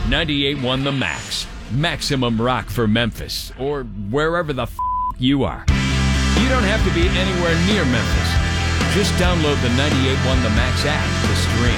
98.1 The Max. Maximum rock for Memphis, or wherever the you are. You don't have to be anywhere near Memphis. Just download the 98.1 The Max app to stream.